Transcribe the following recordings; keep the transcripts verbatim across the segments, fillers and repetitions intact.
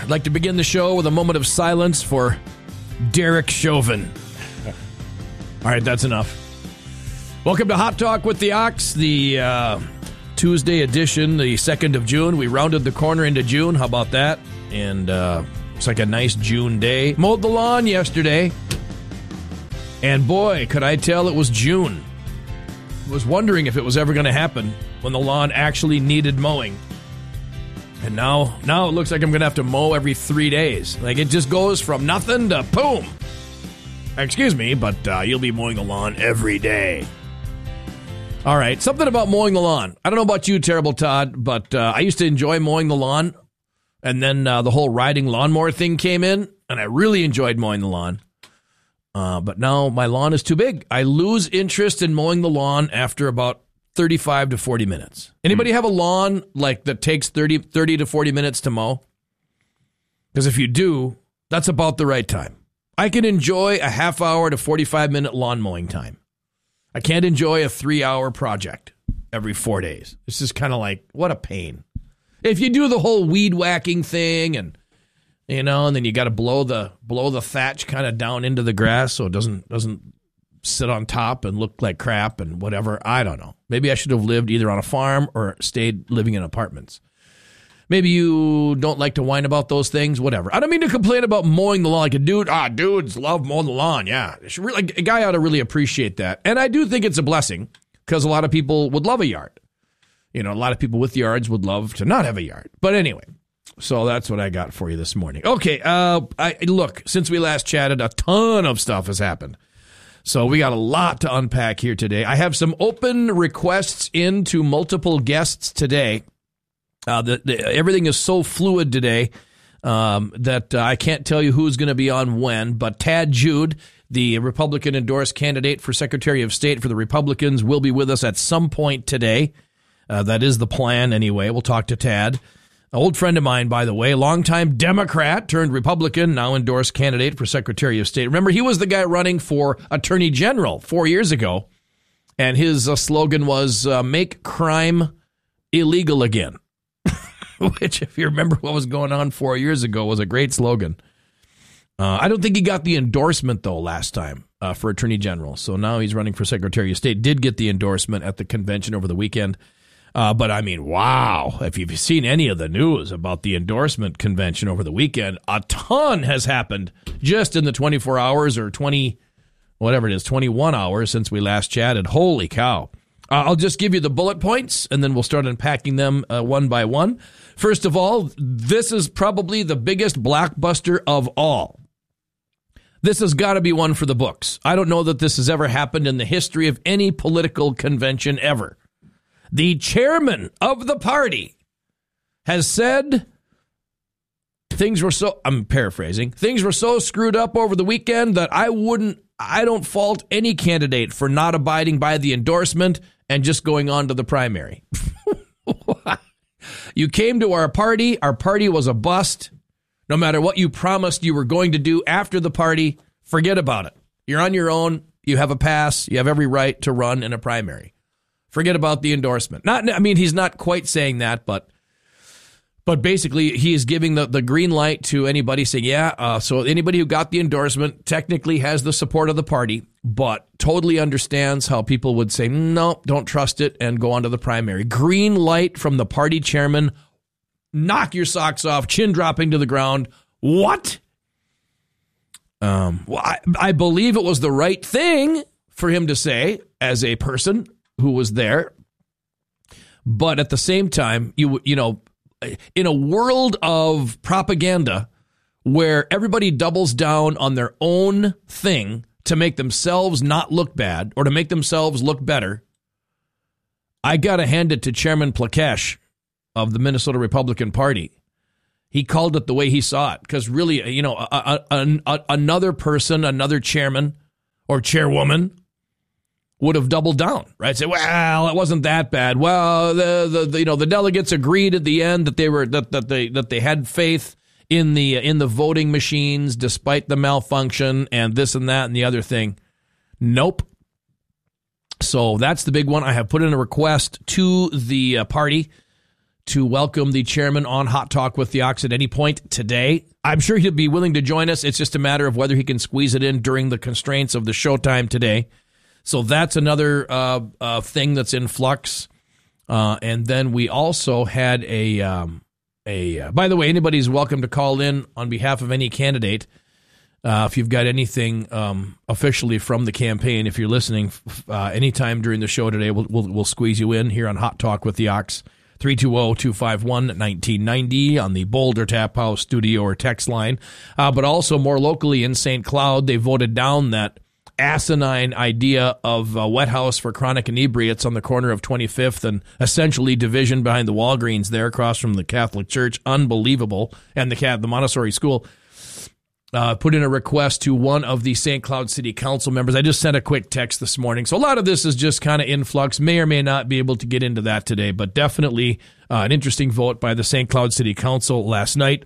I'd like to begin the show with a moment of silence for Derek Chauvin. All right, that's enough. Welcome to Hot Talk with the Ox, the uh, Tuesday edition, the second of June. We rounded the corner into June. How about that? And uh, it's like a nice June day. Mowed the lawn yesterday. And boy, could I tell it was June. I was wondering if it was ever going to happen when the lawn actually needed mowing. And now, now it looks like I'm going to have to mow every three days. Like, it just goes from nothing to boom. Excuse me, but uh, you'll be mowing the lawn every day. All right, something about mowing the lawn. I don't know about you, Terrible Todd, but uh, I used to enjoy mowing the lawn. And then uh, the whole riding lawnmower thing came in, and I really enjoyed mowing the lawn. Uh, but now my lawn is too big. I lose interest in mowing the lawn after about thirty-five to forty minutes. Anybody have a lawn like that takes thirty, thirty to forty minutes to mow? Because if you do, that's about the right time. I can enjoy a half hour to forty-five minute lawn mowing time. I can't enjoy a three hour project every four days. It's just kind of like, what a pain. If you do the whole weed whacking thing and, you know, and then you got to blow the blow the thatch kind of down into the grass so it doesn't doesn't sit on top and look like crap and whatever. I don't know. Maybe I should have lived either on a farm or stayed living in apartments. Maybe you don't like to whine about those things, whatever. I don't mean to complain about mowing the lawn. Like a dude, ah, dudes love mowing the lawn. Yeah, really, a guy ought to really appreciate that. And I do think it's a blessing because a lot of people would love a yard. You know, a lot of people with yards would love to not have a yard. But anyway, so that's what I got for you this morning. Okay, uh, I, look, since we last chatted, a ton of stuff has happened. So we got a lot to unpack here today. I have some open requests in to multiple guests today. Uh, the, the, everything is so fluid today um, that uh, I can't tell you who's going to be on when. But Tad Jude, the Republican-endorsed candidate for Secretary of State for the Republicans, will be with us at some point today. Uh, that is the plan anyway. We'll talk to Tad. An old friend of mine, by the way, longtime Democrat turned Republican, now endorsed candidate for Secretary of State. Remember, he was the guy running for Attorney General four years ago, and his uh, slogan was, uh, make crime illegal again. Which, if you remember what was going on four years ago, was a great slogan. Uh, I don't think he got the endorsement, though, last time uh, for Attorney General. So now he's running for Secretary of State. Did get the endorsement at the convention over the weekend. Uh, but, I mean, wow, if you've seen any of the news about the endorsement convention over the weekend, a ton has happened just in the twenty-four hours or twenty, whatever it is, twenty-one hours since we last chatted. Holy cow. Uh, I'll just give you the bullet points, and then we'll start unpacking them uh, one by one. First of all, this is probably the biggest blockbuster of all. This has got to be one for the books. I don't know that this has ever happened in the history of any political convention ever. The chairman of the party has said things were so, I'm paraphrasing, things were so screwed up over the weekend that I wouldn't, I don't fault any candidate for not abiding by the endorsement and just going on to the primary. You came to our party. Our party was a bust. No matter what you promised you were going to do after the party, forget about it. You're on your own. You have a pass. You have every right to run in a primary. Forget about the endorsement. Not, I mean, he's not quite saying that, but but basically he is giving the, the green light to anybody saying, yeah, uh, so anybody who got the endorsement technically has the support of the party, but totally understands how people would say, no, don't trust it and go on to the primary. Green light from the party chairman. Knock your socks off, chin dropping to the ground. What? Um, well, I, I believe it was the right thing for him to say as a person who was there. But at the same time, you you know, in a world of propaganda where everybody doubles down on their own thing to make themselves not look bad or to make themselves look better, I got to hand it to Chairman Plakesh of the Minnesota Republican Party. He called it the way he saw it, because really, you know, a, a, a, another person, another chairman or chairwoman would have doubled down, right? Say, well, it wasn't that bad. Well, the, the, the you know the delegates agreed at the end that they were that that they that they had faith in the in the voting machines despite the malfunction and this and that and the other thing. Nope. So that's the big one. I have put in a request to the uh, party to welcome the chairman on Hot Talk with the Ox at any point today. I'm sure he'll be willing to join us. It's just a matter of whether he can squeeze it in during the constraints of the showtime today. So that's another uh, uh, thing that's in flux. Uh, and then we also had a, um, a. Uh, by the way, anybody's welcome to call in on behalf of any candidate. Uh, if you've got anything um, officially from the campaign, if you're listening uh, anytime during the show today, we'll, we'll, we'll squeeze you in here on Hot Talk with the Ox. three two zero, two five one, one nine nine zero on the Boulder Tap House studio or text line. Uh, but also more locally in Saint Cloud, they voted down that asinine idea of a wet house for chronic inebriates on the corner of twenty-fifth and essentially division behind the Walgreens there across from the Catholic Church. Unbelievable. And the, the Montessori school. Uh, put in a request to one of the Saint Cloud City Council members. I just sent a quick text this morning. So a lot of this is just kind of in flux. May or may not be able to get into that today, but definitely uh, an interesting vote by the Saint Cloud City Council last night.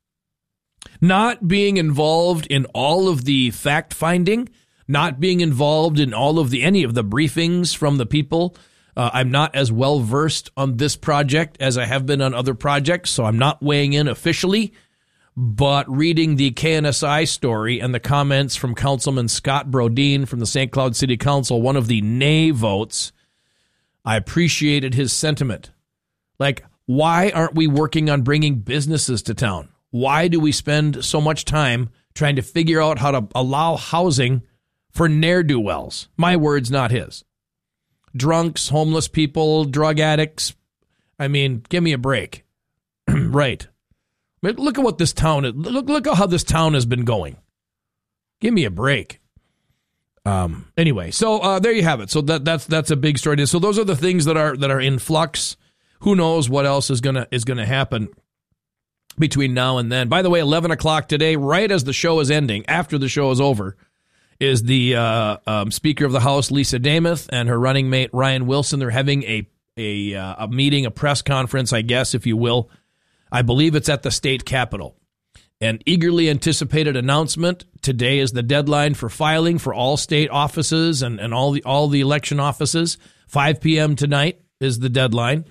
Not being involved in all of the fact-finding, not being involved in all of the any of the briefings from the people. Uh, I'm not as well-versed on this project as I have been on other projects, so I'm not weighing in officially. But reading the K N S I story and the comments from Councilman Scott Brodeen from the Saint Cloud City Council, one of the nay votes, I appreciated his sentiment. Like, why aren't we working on bringing businesses to town? Why do we spend so much time trying to figure out how to allow housing for ne'er-do-wells? My words, not his. Drunks, homeless people, drug addicts. I mean, give me a break. Right. Look at what this town is. Look, look at how this town has been going. Give me a break. Um. Anyway, so uh, there you have it. So that that's that's a big story. So those are the things that are that are in flux. Who knows what else is gonna is gonna happen between now and then? By the way, eleven o'clock today, right as the show is ending, after the show is over, is the uh, um, Speaker of the House, Lisa Damuth, and her running mate Ryan Wilson. They're having a a uh, a meeting, a press conference, I guess, if you will. I believe it's at the state capitol. An eagerly anticipated announcement. Today is the deadline for filing for all state offices and, and all the all the election offices. five p.m. tonight is the deadline.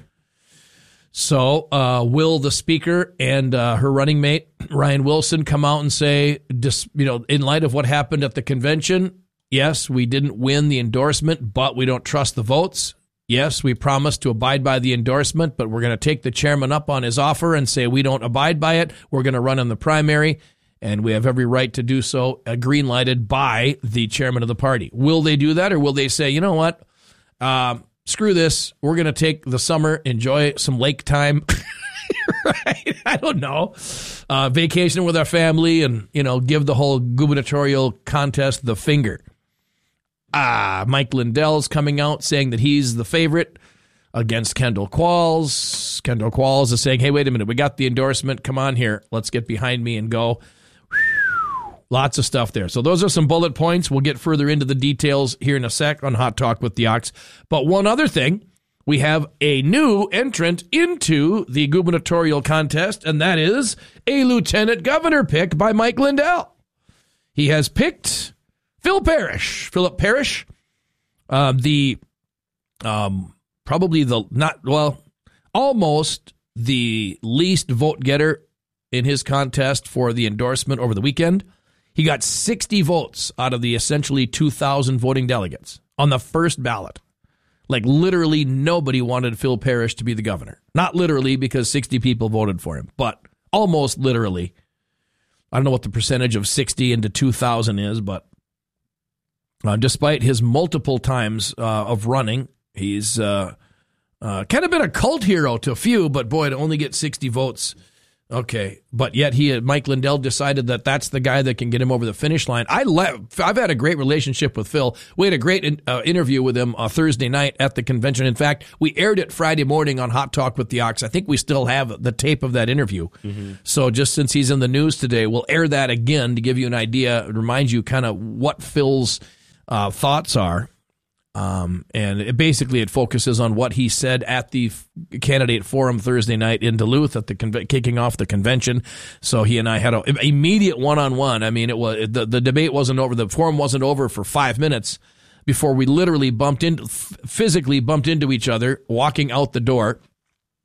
So uh, will the speaker and uh, her running mate, Ryan Wilson, come out and say, just, you know, in light of what happened at the convention, yes, we didn't win the endorsement, but we don't trust the votes. Yes, we promised to abide by the endorsement, but we're going to take the chairman up on his offer and say we don't abide by it. We're going to run in the primary, and we have every right to do so, uh, green-lighted by the chairman of the party. Will they do that, or will they say, you know what, um, screw this, we're going to take the summer, enjoy some lake time, right? I don't know. Uh, vacation with our family and, you know, give the whole gubernatorial contest the finger. Ah, Mike Lindell's coming out saying that he's the favorite against Kendall Qualls. Kendall Qualls is saying, hey, wait a minute, we got the endorsement. Come on here. Let's get behind me and go. Lots of stuff there. So those are some bullet points. We'll get further into the details here in a sec on Hot Talk with the Ox. But one other thing, we have a new entrant into the gubernatorial contest, and that is a lieutenant governor pick by Mike Lindell. He has picked Phil Parrish, Philip Parrish, uh, the um, probably the not well, almost the least vote getter in his contest for the endorsement over the weekend. He got sixty votes out of the essentially two thousand voting delegates on the first ballot. Like literally nobody wanted Phil Parrish to be the governor. Not literally because sixty people voted for him, but almost literally. I don't know what the percentage of sixty into two thousand is, but Uh, despite his multiple times uh, of running, he's uh, uh, kind of been a cult hero to a few, but boy, to only get sixty votes. Okay. But yet he, Mike Lindell decided that that's the guy that can get him over the finish line. I le- I've had a great relationship with Phil. We had a great in, uh, interview with him uh, Thursday night at the convention. In fact, we aired it Friday morning on Hot Talk with the Ox. I think we still have the tape of that interview. Mm-hmm. So just since he's in the news today, we'll air that again to give you an idea, remind you kind of what Phil's Uh, thoughts are, um, and it basically it focuses on what he said at the f- candidate forum Thursday night in Duluth at the con- kicking off the convention. So he and I had an immediate one-on-one. I mean, it was the, the debate wasn't over, the forum wasn't over for five minutes before we literally bumped into, f- physically bumped into each other walking out the door.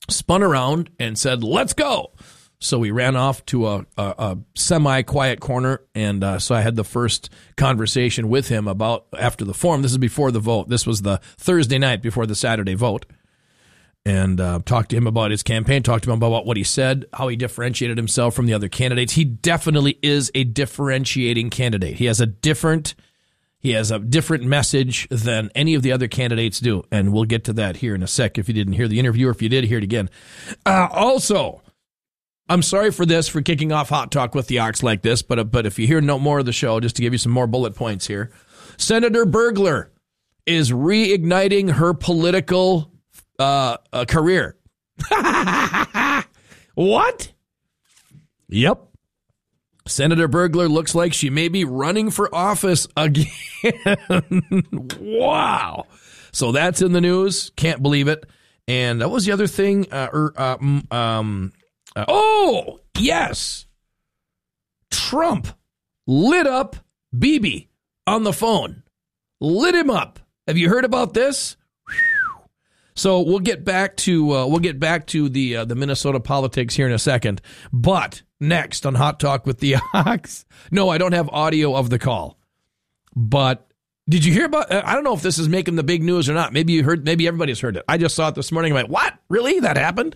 spun around and said, let's go. So we ran off to a, a, a semi-quiet corner, and uh, so I had the first conversation with him about after the forum. This is before the vote. This was the Thursday night before the Saturday vote. And uh, talked to him about his campaign, talked to him about what he said, how he differentiated himself from the other candidates. He definitely is a differentiating candidate. He has a different he has a different message than any of the other candidates do. And we'll get to that here in a sec if you didn't hear the interview, or if you did, hear it again. Uh, also, I'm sorry for this, for kicking off Hot Talk with the Ox like this, but, but if you hear no more of the show, just to give you some more bullet points here, Senator Burglar is reigniting her political Uh, a career. What? Yep. Senator Burglar looks like she may be running for office again. Wow. So that's in the news. Can't believe it. And that was the other thing. Uh, er, uh, um, uh, oh, yes. Trump lit up Bibi on the phone. Lit him up. Have you heard about this? So we'll get back to uh, we'll get back to the uh, the Minnesota politics here in a second. But next on Hot Talk with the Ox, no, I don't have audio of the call. But did you hear about? I don't know if this is making the big news or not. Maybe you heard. Maybe everybody's heard it. I just saw it this morning. I'm like, what? Really? That happened?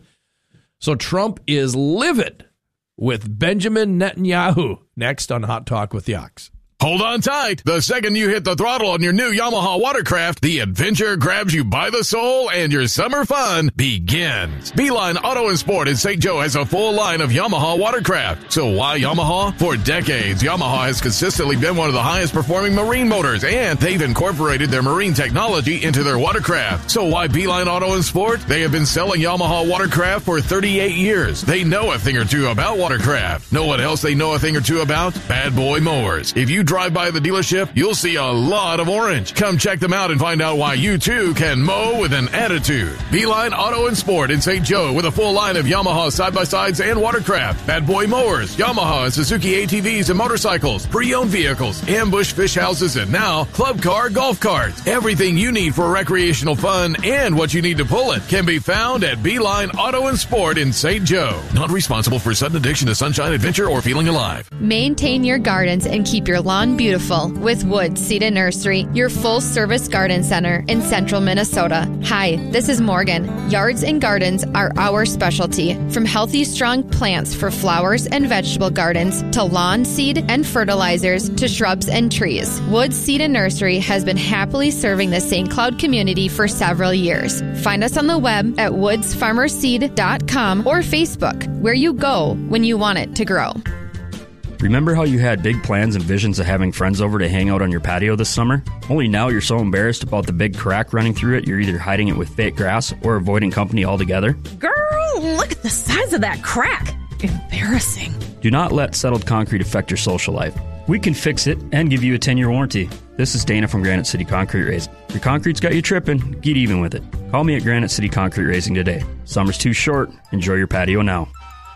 So Trump is livid with Benjamin Netanyahu. Next on Hot Talk with the Ox. Hold on tight. The second you hit the throttle on your new Yamaha watercraft, the adventure grabs you by the soul and your summer fun begins. Beeline Auto and Sport in Saint Joe has a full line of Yamaha watercraft. So why Yamaha? For decades, Yamaha has consistently been one of the highest performing marine motors, and they've incorporated their marine technology into their watercraft. So why Beeline Auto and Sport? They have been selling Yamaha watercraft for thirty-eight years. They know a thing or two about watercraft. Know what else they know a thing or two about? Bad boy mowers. If you drive by the dealership, you'll see a lot of orange. Come check them out and find out why you too can mow with an attitude. Beeline Auto and Sport in Saint Joe with a full line of Yamaha side-by-sides and watercraft, bad boy mowers, Yamaha and Suzuki A T Vs and motorcycles, pre-owned vehicles, ambush fish houses, and now club car golf carts. Everything you need for recreational fun and what you need to pull it can be found at Beeline Auto and Sport in Saint Joe. Not responsible for sudden addiction to sunshine, adventure, or feeling alive. Maintain your gardens and keep your lawn beautiful with Woods Seed and Nursery, your full-service garden center in central Minnesota. Hi, this is Morgan. Yards and gardens are our specialty. From healthy, strong plants for flowers and vegetable gardens to lawn seed and fertilizers to shrubs and trees, Woods Seed and Nursery has been happily serving the Saint Cloud community for several years. Find us on the web at woods farmer seed dot com or Facebook, where you go when you want it to grow. Remember how you had big plans and visions of having friends over to hang out on your patio this summer? Only now you're so embarrassed about the big crack running through it, you're either hiding it with fake grass or avoiding company altogether? Girl, look at the size of that crack. Embarrassing. Do not let settled concrete affect your social life. We can fix it and give you a ten-year warranty. This is Dana from Granite City Concrete Raising. Your concrete's got you tripping, get even with it. Call me at Granite City Concrete Raising today. Summer's too short. Enjoy your patio now.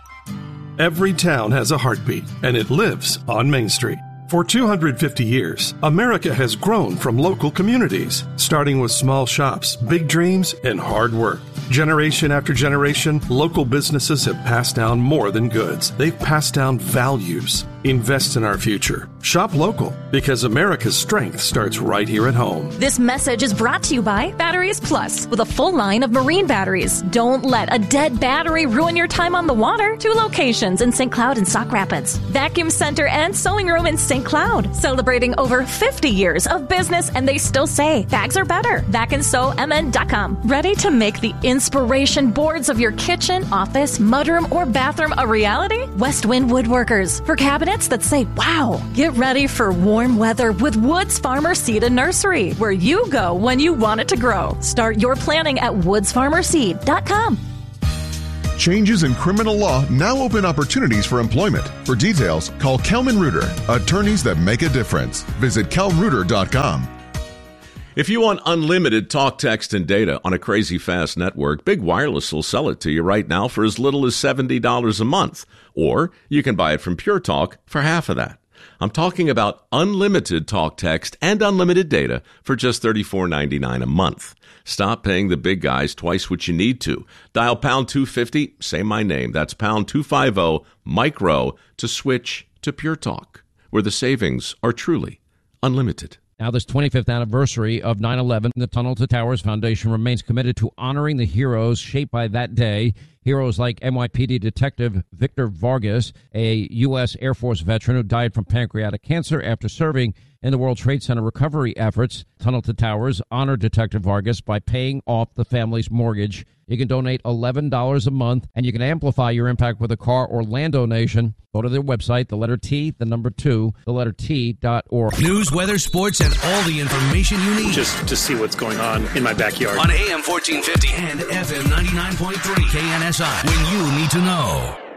Every town has a heartbeat, and it lives on Main Street. For two hundred fifty years, America has grown from local communities, starting with small shops, big dreams, and hard work. Generation after generation, local businesses have passed down more than goods. They've passed down values. Invest in our future. Shop local, because America's strength starts right here at home. This message is brought to you by Batteries Plus, with a full line of marine batteries. Don't let a dead battery ruin your time on the water. Two locations in Saint Cloud and Sauk Rapids. Vacuum Center and Sewing Room in Saint Cloud. Celebrating over fifty years of business, and they still say bags are better. vac and sew m n dot com. Ready to make the inspiration boards of your kitchen, office, mudroom, or bathroom a reality? Westwind Woodworkers. For cabinets that say, wow. Get ready for warm weather with Woods Farmer Seed and Nursery, where you go when you want it to grow. Start your planning at woods farmer seed dot com. Changes in criminal law now open opportunities for employment. For details, call Kelman Reuter, attorneys that make a difference. Visit kelm reuter dot com. If you want unlimited talk, text, and data on a crazy fast network, Big Wireless will sell it to you right now for as little as seventy dollars a month. Or you can buy it from Pure Talk for half of that. I'm talking about unlimited talk, text, and unlimited data for just thirty-four ninety-nine a month. Stop paying the big guys twice what you need to. Dial pound two fifty, say my name. That's pound two fifty, micro, to switch to Pure Talk, where the savings are truly unlimited. Now, this twenty-fifth anniversary of nine eleven, the Tunnel to Towers Foundation remains committed to honoring the heroes shaped by that day. Heroes like N Y P D Detective Victor Vargas, a U S Air Force veteran who died from pancreatic cancer after serving in the World Trade Center recovery efforts. Tunnel to Towers honored Detective Vargas by paying off the family's mortgage. You can donate eleven dollars a month, and you can amplify your impact with a car or land donation. Go to their website, the letter T, the number two, the letter T dot org. News, weather, sports, and all the information you need. Just to see what's going on in my backyard. On A M fourteen fifty and F M ninety-nine point three K N S I. When you need to know.